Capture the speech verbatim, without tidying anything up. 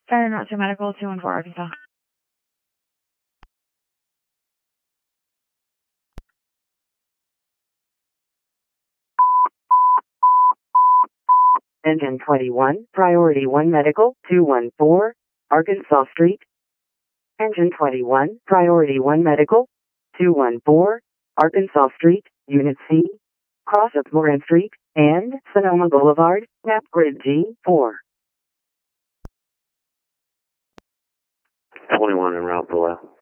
Fire Not to Medical, two one four Arkansas. Engine twenty-one, Priority one Medical, two one four, Arkansas Street. Engine twenty-one, Priority one Medical, two one four, Arkansas Street, Unit C, cross of Moran Street, and Sonoma Boulevard, map grid G four. twenty-one en route below.